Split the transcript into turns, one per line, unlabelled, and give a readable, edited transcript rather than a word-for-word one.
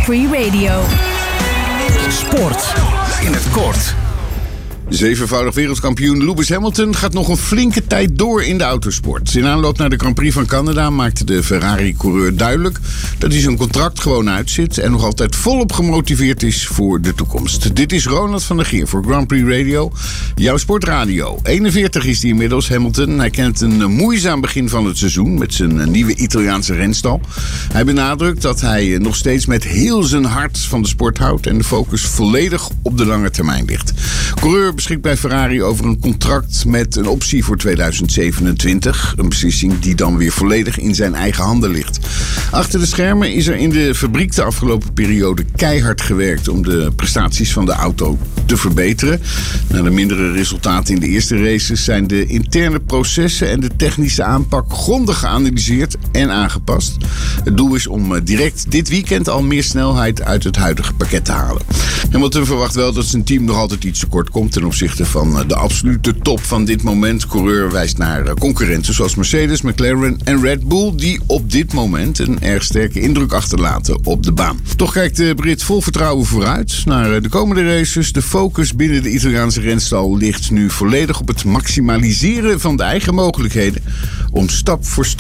Prix Radio.
Sport in het kort.
Zevenvoudig wereldkampioen Lewis Hamilton gaat nog een flinke tijd door in de autosport. In aanloop naar de Grand Prix van Canada maakte de Ferrari-coureur duidelijk dat hij zijn contract gewoon uitzit en nog altijd volop gemotiveerd is voor de toekomst. Dit is Ronald van der Geer voor Grand Prix Radio, jouw sportradio. 41 is hij inmiddels, Hamilton. Hij kent een moeizaam begin van het seizoen met zijn nieuwe Italiaanse renstal. Hij benadrukt dat hij nog steeds met heel zijn hart van de sport houdt en de focus volledig op de lange termijn ligt. Coureur beschikt bij Ferrari over een contract met een optie voor 2027. Een beslissing die dan weer volledig in zijn eigen handen ligt. Achter de schermen is er in de fabriek de afgelopen periode keihard gewerkt om de prestaties van de auto te verbeteren. Na de mindere resultaten in de eerste races zijn de interne processen en de technische aanpak grondig geanalyseerd en aangepast. Het doel is om direct dit weekend al meer snelheid uit het huidige pakket te halen. Hamilton verwacht wel dat zijn team nog altijd iets tekort komt ten opzichte van de absolute top van dit moment. Coureur wijst naar concurrenten zoals Mercedes, McLaren en Red Bull, die op dit moment een erg sterke indruk achterlaten op de baan. Toch kijkt de Brit vol vertrouwen vooruit naar de komende races. De focus binnen de Italiaanse renstal ligt nu volledig op het maximaliseren van de eigen mogelijkheden om stap voor stap